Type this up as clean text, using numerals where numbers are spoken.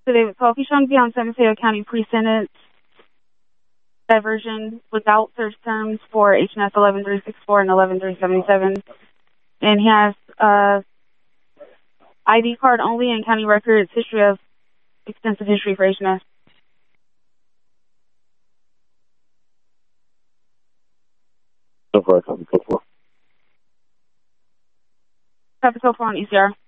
David Paul, he's shown to be on San Mateo County pre-sentence diversion without search terms for HNS 11364 and 11377. And he has ID card only and county records, extensive history for HNS. So far, copy code 4. Copy code 4 on ECR.